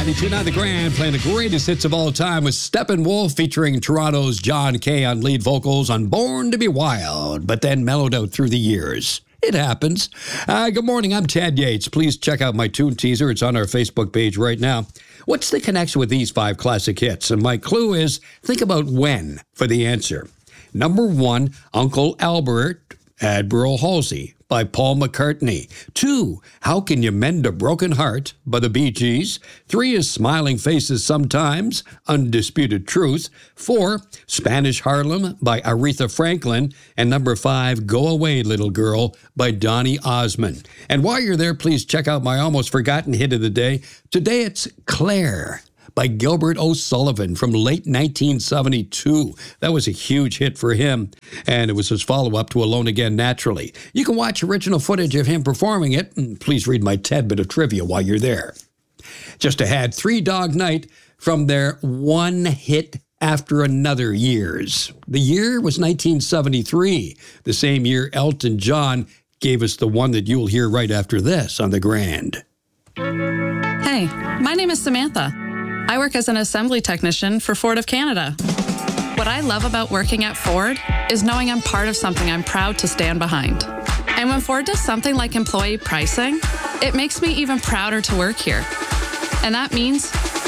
92.9 The Grand, playing the greatest hits of all time with Steppenwolf featuring Toronto's John Kay on lead vocals on Born to be Wild, but then mellowed out through the years. It happens. Good morning, I'm Ted Yates. Please check out my tune teaser. It's on our Facebook page right now. What's the connection with these 5 classic hits? And my clue is, think about when for the answer. Number 1, Uncle Albert, Admiral Halsey by Paul McCartney. 2, How Can You Mend a Broken Heart by the Bee Gees. 3 is Smiling Faces Sometimes, Undisputed Truth. 4, Spanish Harlem by Aretha Franklin. And number 5, Go Away Little Girl by Donny Osmond. And while you're there, please check out my almost forgotten hit of the day. Today it's Claire by Gilbert O'Sullivan from late 1972. That was a huge hit for him, and it was his follow-up to Alone Again Naturally. You can watch original footage of him performing it, and please read my tad bit of trivia while you're there. Just ahead, Three Dog Night from their one hit after another years. The year was 1973, the same year Elton John gave us the one that you'll hear right after this on The Grand. Hey, my name is Samantha. I work as an assembly technician for Ford of Canada. What I love about working at Ford is knowing I'm part of something I'm proud to stand behind. And when Ford does something like employee pricing, it makes me even prouder to work here. And that means